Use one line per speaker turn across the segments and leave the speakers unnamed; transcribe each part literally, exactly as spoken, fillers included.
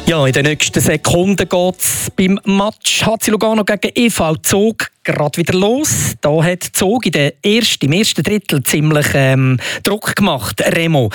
Ja, in den nächsten Sekunden geht es beim Match H C Lugano gegen E V Zug gerade wieder los. Da hat Zug in der ersten, im ersten Drittel ziemlich ähm, Druck gemacht. Remo.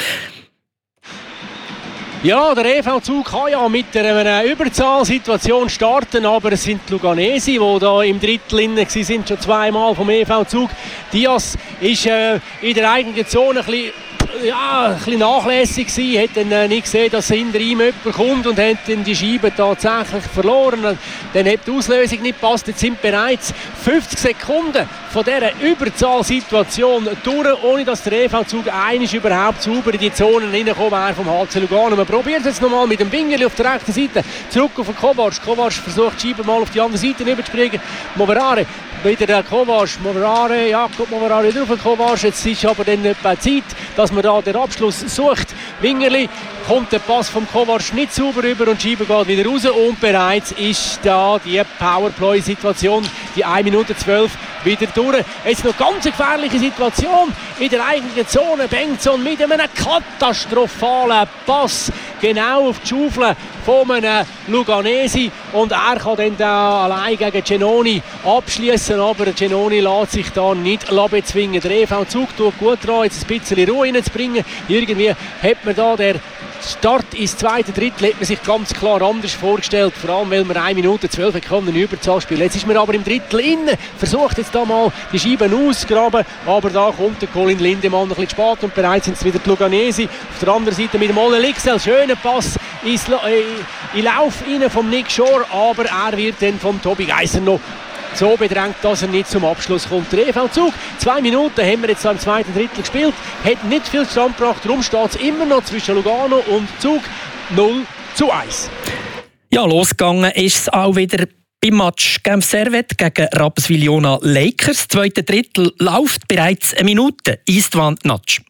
Ja, der E V Zug kann ja mit einer Überzahlsituation starten, aber es sind die Luganesi, die da im Drittel inne sind, schon zweimal vom E V Zug. Diaz ist äh, in der eigenen Zone ein bisschen Ja, ein bisschen nachlässig gewesen, hat dann äh, nicht gesehen, dass hinter ihm jemand kommt und hat dann die Scheibe tatsächlich verloren. Dann hat die Auslösung nicht gepasst. Jetzt sind bereits fünfzig Sekunden von dieser Überzahlsituation durch, ohne dass der E V Zug einmal überhaupt sauber in die Zonen reingekommen wäre vom H C Lugano. Man probiert es jetzt nochmal mit dem Wingerli auf der rechten Seite. Zurück auf den Kovac. Kovac versucht die Scheibe mal auf die andere Seite rüberzuspringen. Moverare, wieder der Kovac. Moverare, Jakob Moverare wieder auf den Kovac. Jetzt ist aber dann etwa Zeit, dass man da den Abschluss sucht. Wingerli, kommt der Pass vom Kovac nicht sauber rüber und die Scheibe geht wieder raus. Und bereits ist da die Powerplay-Situation, die eine Minute zwölf, wieder durch. Jetzt noch ganz eine gefährliche Situation in der eigenen Zone. Bengtson mit einem katastrophalen Pass genau auf die Schaufel von einem Luganesi und er kann dann da allein gegen Genoni abschließen, aber Genoni lässt sich da nicht bezwingen. Der E V Zug tut gut dran, jetzt ein bisschen Ruhe reinzubringen. Irgendwie hat man da der Start ins zweite Drittel hat man sich ganz klar anders vorgestellt, vor allem weil man eine Minute zwölf eine Überzahl spielen. Jetzt ist man aber im Drittel innen, versucht jetzt da mal die Scheiben auszugraben, aber da kommt der Colin Lindemann ein bisschen spät und bereits sind es wieder die Luganesi. Auf der anderen Seite mit dem Ole Lixel, schöner Pass ins La- äh, in Lauf rein vom Nick Shore, aber er wird dann von Tobi Geisser noch so bedrängt, dass er nicht zum Abschluss kommt. Der E V Zug, zwei Minuten haben wir jetzt am zweiten Drittel gespielt, hat nicht viel Stand gebracht, darum steht es immer noch zwischen Lugano und Zug null zu eins.
Ja, losgegangen ist es auch wieder beim Match Genf Servette gegen Rapperswil-Jona Lakers. Das zweite Drittel läuft bereits eine Minute. Istvan Natsch.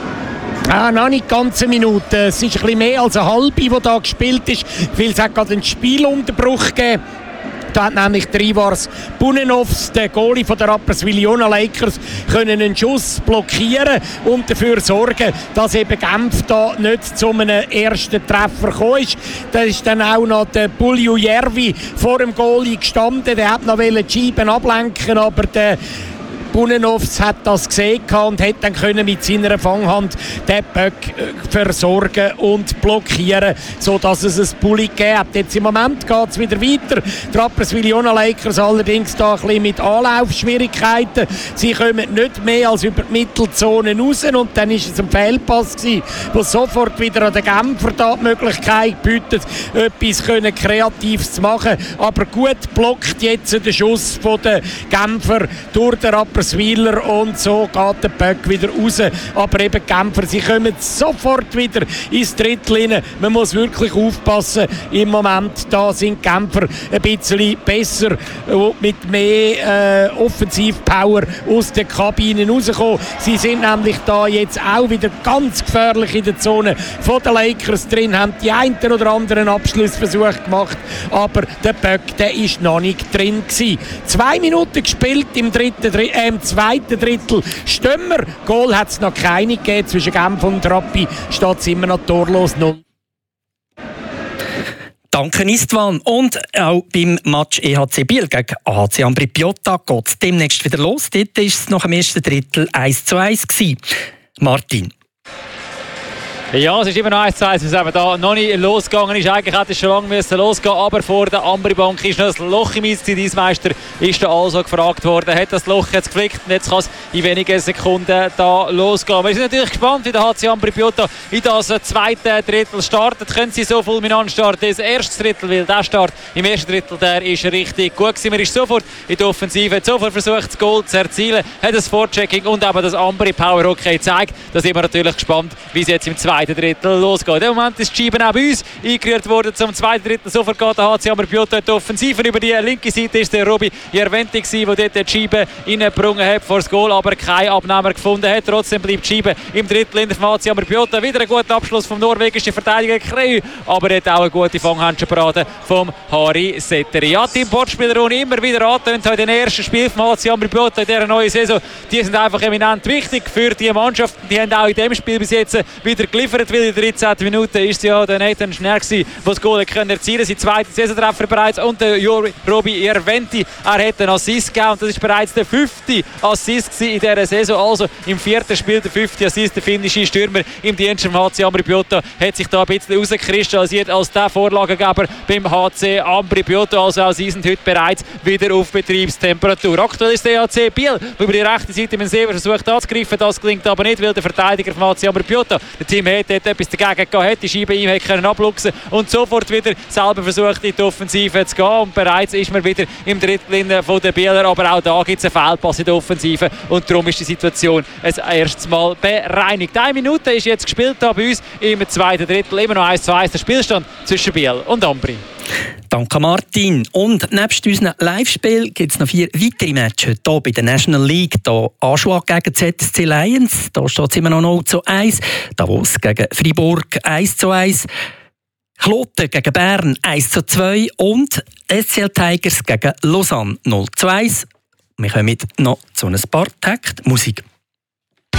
Ah, noch nicht ganz eine Minute. Es ist ein bisschen mehr als eine halbe, die da gespielt ist, weil es hat gerade einen Spielunterbruch gegeben. Da hat nämlich der Ivars Bunenovs, der Goalie von der Rapperswil-Jona Lakers, können einen Schuss blockieren und dafür sorgen, dass eben Genf da nicht zu einem ersten Treffer gekommen ist. Da ist dann auch noch der Pulju Järvi vor dem Goalie gestanden. Der hat noch die Scheiben ablenken, aber der Bunenovs hat das gesehen und hat dann können mit seiner Fanghand den Böck versorgen und blockieren, sodass es ein Bulli gegeben hat. Jetzt im Moment geht es wieder weiter. Die Rapperswil-Jona Lakers allerdings da ein bisschen mit Anlaufschwierigkeiten. Sie kommen nicht mehr als über die Mittelzone raus und dann ist es ein Fehlpass gewesen, wo sofort wieder an den Genfer da die Möglichkeit bietet, etwas können Kreatives zu machen. Aber gut blockt jetzt der Schuss von den Genfer durch den Rapperswil und so geht der Böck wieder raus. Aber eben die Genfer, sie kommen sofort wieder ins Drittel rein. Man muss wirklich aufpassen. Im Moment da sind die Genfer ein bisschen besser mit mehr äh, Offensivpower aus den Kabinen rausgekommen. Sie sind nämlich da jetzt auch wieder ganz gefährlich in der Zone von den Lakers drin, haben die einen oder anderen Abschlussversuch gemacht, aber der Böck, der ist noch nicht drin gewesen. Zwei Minuten gespielt im dritten, äh, im zweiten Drittel. Stömmer, Goal hat es noch keine gegeben. Zwischen Genf und Rappi steht es immer noch torlos null.
Danke Istvan. Und auch beim Match E H C Biel gegen A H C Ambri Piotta geht es demnächst wieder los. Dort war es nach dem ersten Drittel eins zu eins gewesen. Martin.
Ja, es ist immer noch eins zu eins, weil es eben da noch nicht losgegangen ist. Eigentlich hätte es schon lange müssen losgehen, aber vor der Ambri-Bank ist noch ein Loch im Eis. Der Eismeister ist da also gefragt worden, hat das Loch jetzt geflickt und jetzt kann es in wenigen Sekunden da losgehen. Wir sind natürlich gespannt, wie der H C Ambri Piotta in das zweite Drittel startet. Können sie so fulminant starten? Das erste Drittel, weil der Start im ersten Drittel, der ist richtig gut gewesen. Man ist sofort in der Offensive, hat sofort versucht, das Goal zu erzielen, hat das Vorchecking und eben das Ambri Power Hockey gezeigt. Da sind wir natürlich gespannt, wie es jetzt im zweiten Drittel losgeht. Im Moment ist die Scheibe auch bei uns eingerührt worden zum zweiten Drittel. Sofort geht der H C Ambri Piotta in die Offensive. Über die linke Seite ist der Robi Järventi, der dort die Scheibe reingebrungen hat vor das Goal, aber keinen Abnehmer gefunden hat. Trotzdem bleibt die Scheibe im Drittel in der H C Ambri Piotta. Wieder ein guter Abschluss vom norwegischen Verteidiger Kreu, aber er hat auch eine gute Fanghändchenparade vom Harry Setteri. Ja, Team Portspieler und immer wieder angetönt heute in den ersten Spiel vom H C Ambri Piotta in dieser neuen Saison. Die sind einfach eminent wichtig für die Mannschaft. Die haben auch in diesem Spiel bis jetzt wieder geliefert. geliefert, weil in der dreizehnten Minute ist es ja der Nathan Schnell gewesen, der das Goal können erzielen konnte. Sein zweiter Saisontreffer bereits und der Roby Irventi, er hat einen Assist gegeben und das ist bereits der fünfte Assist in dieser Saison. Also im vierten Spiel der fünfte Assist, der finnische Stürmer im Dienst vom H C Ambri Piotta hat sich da ein bisschen rauskristallisiert als der Vorlagengeber beim H C Ambri Piotta. Also auch sie sind heute bereits wieder auf Betriebstemperatur. Aktuell ist der E H C Biel über die rechte Seite mit Sever versucht anzugreifen. Das gelingt aber nicht, weil der Verteidiger vom H C Ambri Piotta, der Team hat etwas dagegen gehabt, hat die Scheibe ihm hat können abluchsen und sofort wieder selber versucht in die Offensive zu gehen. Und bereits ist man wieder im Drittel von den Bieler, aber auch da gibt es einen Fehlpass in der Offensive und darum ist die Situation ein erstes Mal bereinigt. Eine Minute ist jetzt gespielt da bei uns im zweiten Drittel, immer noch eins zu eins der Spielstand zwischen Biel und Ambri.
Danke Martin. Und nebst unseren Live-Spielen gibt es noch vier weitere Matches hier bei der National League. Hier Aschwag gegen Z S C Lions, da steht es immer noch null zu eins. Davos gegen Fribourg eins zu eins. Kloten gegen Bern eins zu zwei und S C L Tigers gegen Lausanne null zu eins. Wir kommen noch zu ein paar Takt Musik.